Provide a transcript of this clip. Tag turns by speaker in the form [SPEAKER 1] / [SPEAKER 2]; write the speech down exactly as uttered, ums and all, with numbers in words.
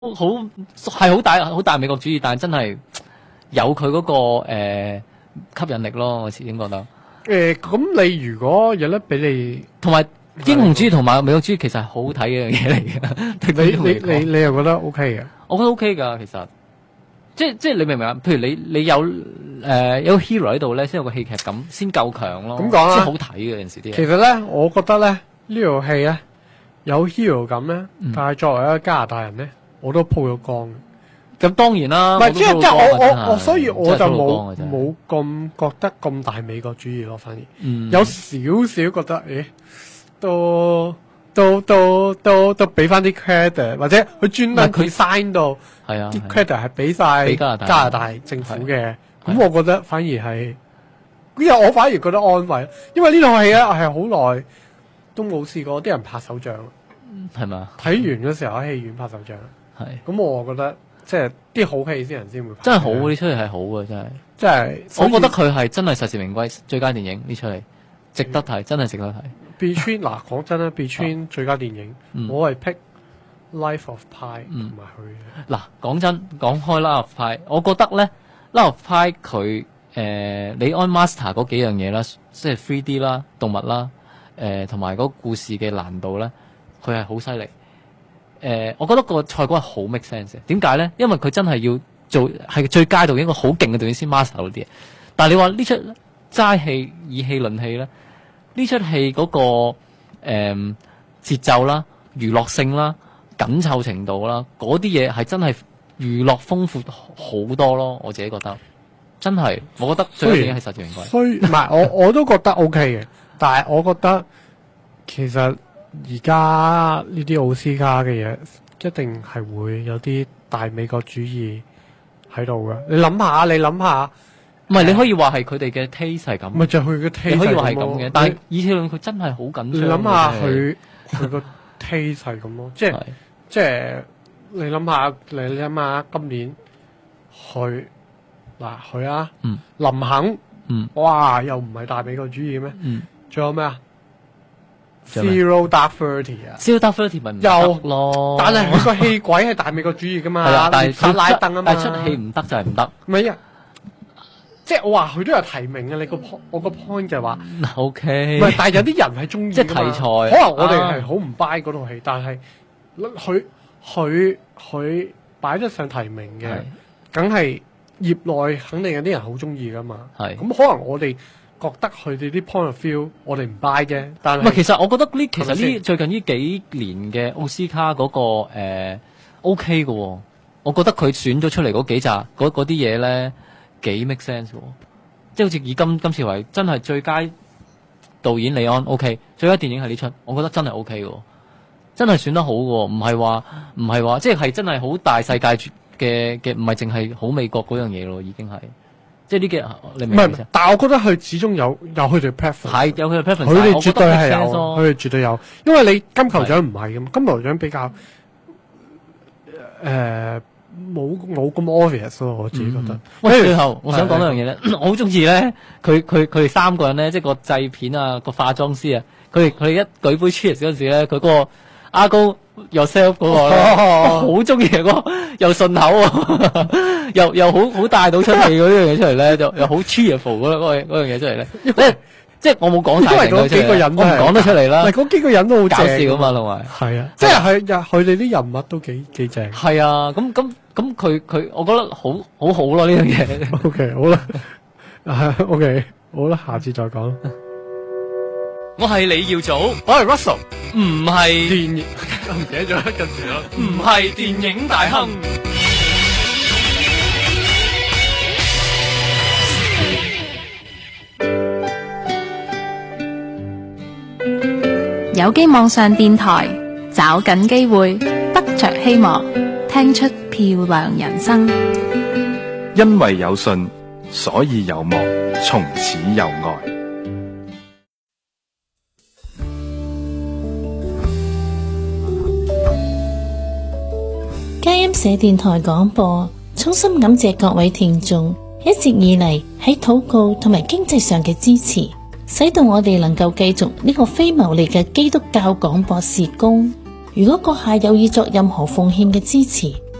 [SPEAKER 1] 好係好大好大美國主義，但係真係有佢嗰、那個誒、呃、吸引力咯，我始終覺得。
[SPEAKER 2] 誒，咁你如果有得俾你，
[SPEAKER 1] 同埋英雄主義同埋美國主義其實係好好睇嘅一樣嘢嚟嘅。
[SPEAKER 2] 你你你你又覺得 OK 嘅？
[SPEAKER 1] 我覺得 OK 㗎，其實。即係即係你明唔明啊？譬如你你有誒、呃、有個 hero 喺度咧，先有個戲劇感，先夠強咯。
[SPEAKER 2] 咁講啦，
[SPEAKER 1] 先好睇嘅有陣時啲嘢。
[SPEAKER 2] 其實咧，我覺得咧呢套戲咧有 hero 感咧，
[SPEAKER 1] 嗯、
[SPEAKER 2] 但係作為一個加拿大人咧，我都鋪咗光嘅。
[SPEAKER 1] 咁當然啦，
[SPEAKER 2] 唔係即係即係我我我，所以我就
[SPEAKER 1] 冇
[SPEAKER 2] 冇冇咁覺得咁大美國主義咯，反而、
[SPEAKER 1] 嗯、
[SPEAKER 2] 有少少覺得，誒，都都都都都俾翻啲 credit， 或者佢專登佢 sign 到
[SPEAKER 1] 係啊，
[SPEAKER 2] 啲 credit 係俾晒
[SPEAKER 1] 加拿大
[SPEAKER 2] 加拿大政府嘅，咁我覺得反而係，因為我反而覺得安慰，因為呢套戲咧係好耐都冇試過啲人拍手掌，
[SPEAKER 1] 係嘛？
[SPEAKER 2] 睇完嗰時候喺戲院拍手掌，
[SPEAKER 1] 係，
[SPEAKER 2] 咁我覺得。即係啲好戲先人先會拍，
[SPEAKER 1] 真係好呢出戲係好嘅，真係。
[SPEAKER 2] 即係
[SPEAKER 1] 我覺得佢係真係實至名歸最佳電影呢出戲，值得睇，真係值得睇。
[SPEAKER 2] Between 嗱講真啦 ，Between 最佳電影，
[SPEAKER 1] 嗯、
[SPEAKER 2] 我係 pick Life of Pi 同埋佢。
[SPEAKER 1] 嗱講真，講開 Life of Pi，我覺得咧 Life of Pi 佢誒李安 Master 嗰幾樣嘢啦，即係 three D 啦、動物啦，誒同埋嗰個故事嘅難度咧，佢係好犀利。誒、呃，我覺得個賽果係好 make sense 嘅。點解咧？因為佢真係要做係最佳導演，一個好勁嘅導演先 master 到啲嘢。但係你話呢出齋戲以戲論戲咧，呢出戲嗰個誒、呃、節奏啦、娛樂性啦、緊湊程度啦，嗰啲嘢係真係娛樂豐富好多咯。我自己覺得真係，我覺得最佳電影係實至名歸。
[SPEAKER 2] 所以唔係我我都覺得 OK 嘅，但係我覺得其實。而家呢啲奧斯卡嘅嘢，一定係會有啲大美國主義喺度嘅。你諗下，你諗下，
[SPEAKER 1] 唔係你可以話係佢哋嘅 taste 係咁，
[SPEAKER 2] 咪就係佢嘅 taste
[SPEAKER 1] 你可以話係咁嘅。但係以前佢真係好緊張。
[SPEAKER 2] 你諗下佢佢個 taste 係咁咯，即係即係你諗下，你諗下今年佢嗱佢啊，
[SPEAKER 1] 嗯、
[SPEAKER 2] 林肯，
[SPEAKER 1] 嗯、
[SPEAKER 2] 哇，又唔係大美國主義咩？
[SPEAKER 1] 嗯，
[SPEAKER 2] 仲有咩啊？Zero Dark Thirty 啊
[SPEAKER 1] ，Zero Dark Thirty 咪唔得咯，
[SPEAKER 2] 但係佢個戲鬼係大美國主義噶嘛，
[SPEAKER 1] 係啊，但係
[SPEAKER 2] 法拉登啊嘛，
[SPEAKER 1] 但係出戲唔得就係唔得。
[SPEAKER 2] 唔係啊，即係我話佢都有提名嘅，你個 point 我個 point 就係話
[SPEAKER 1] ，OK，
[SPEAKER 2] 唔係，但係有啲人係中意，
[SPEAKER 1] 即係題材，
[SPEAKER 2] 可能我哋係好唔 buy 嗰套戲，但係佢佢佢擺得上提名嘅，梗係業內肯定有啲人好中意噶嘛，
[SPEAKER 1] 係
[SPEAKER 2] 咁可能我哋。覺得佢哋啲 point of view，我哋唔 buy 啫。但係，
[SPEAKER 1] 唔係其實我覺得呢，其實呢最近呢幾年嘅奧斯卡嗰、那個誒、呃、OK 嘅、哦，我覺得佢選咗出嚟嗰幾集嗰啲嘢咧幾 make sense 嘅，即係好似以今今次為真係最佳導演李安 OK， 最佳電影係呢出，我覺得真係 OK 嘅，真係選得好嘅，唔係話唔係話即係係真係好大世界嘅嘅，唔係淨係好美國嗰樣嘢咯，已經係。即係呢幾，你明唔明？
[SPEAKER 2] 但係我覺得佢始終有有佢哋 preference，
[SPEAKER 1] 係有佢嘅 preference，
[SPEAKER 2] 佢哋絕對係有，佢哋絕對有。因為你金球獎唔係咁，金球獎比較誒冇冇咁 obvious 咯，我自己覺得。
[SPEAKER 1] 喂、嗯，最後我想講一樣嘢咧，我好中意咧，佢佢佢哋三個人咧，即係個製片啊，個化妝師啊，佢哋佢哋一舉杯 cheers 嗰陣時咧，佢嗰個阿高 yourself 嗰個咧，好中意嗰個又順口啊，又又好好帶到出嚟嗰樣嘢出嚟咧，就又好 cheerful 嗰嗰嗰樣嘢出嚟咧。即係即係我冇講晒成個出嚟，我唔講得出嚟啦。
[SPEAKER 2] 嗰幾個人都好
[SPEAKER 1] 搞笑啊嘛，同埋
[SPEAKER 2] 係啊，即係佢佢哋啲人物都幾幾正。
[SPEAKER 1] 係啊，咁咁咁佢佢，我覺得好好好咯呢樣嘢。
[SPEAKER 2] OK， 好啦，OK， 好啦，下次再講。
[SPEAKER 1] 我係李耀祖，
[SPEAKER 2] 我係 Russell，
[SPEAKER 1] 唔係
[SPEAKER 2] 電影，我唔記得咗跟住咯，
[SPEAKER 1] 唔係電影大亨。
[SPEAKER 3] 有機網上電台，找緊機會，得着希望，聽出漂亮人生。
[SPEAKER 4] 因為有信，所以有望，從此有愛。
[SPEAKER 5] 佳音社電台廣播，衷心感謝各位聽眾一直以嚟喺禱告同埋經濟上嘅支持，使到我哋能夠繼續呢個非牟利嘅基督教廣播事工。如果閣下有意作任何奉獻嘅支持，